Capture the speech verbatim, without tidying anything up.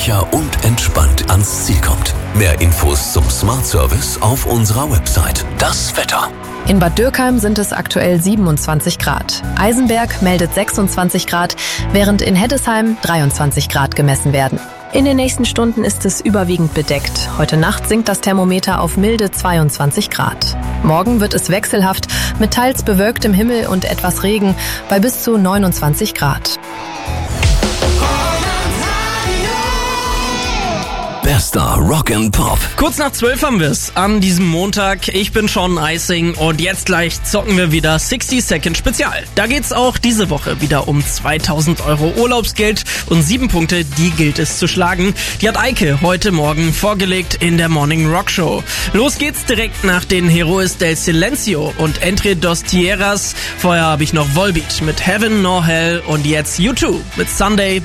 sicher und entspannt ans Ziel kommt. Mehr Infos zum Smart Service auf unserer Website. Das Wetter. In Bad Dürkheim sind es aktuell siebenundzwanzig Grad. Eisenberg meldet sechsundzwanzig Grad, während in Heddesheim dreiundzwanzig Grad gemessen werden. In den nächsten Stunden ist es überwiegend bedeckt. Heute Nacht sinkt das Thermometer auf milde zweiundzwanzig Grad. Morgen wird es wechselhaft mit teils bewölktem Himmel und etwas Regen bei bis zu neunundzwanzig Grad. Bester Rock and Pop. Kurz nach zwölf haben wir es an diesem Montag. Ich bin Sean Eising und jetzt gleich zocken wir wieder sixty Second Spezial. Da geht's auch diese Woche wieder um zweitausend Euro Urlaubsgeld und sieben Punkte, die gilt es zu schlagen. Die hat Eike heute Morgen vorgelegt in der Morning Rock Show. Los geht's direkt nach den Heroes del Silencio und Entre dos Tierras. Vorher habe ich noch Volbeat mit Heaven nor Hell und jetzt U zwei mit Sunday.